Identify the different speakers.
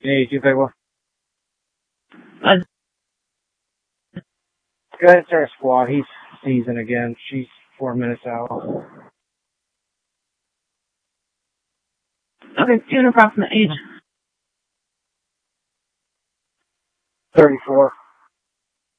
Speaker 1: Hey, you think well?
Speaker 2: Uh,
Speaker 1: Go ahead and start a squad. He's season again. She's 4 minutes out.
Speaker 2: okay, do an approximate age.
Speaker 1: 34.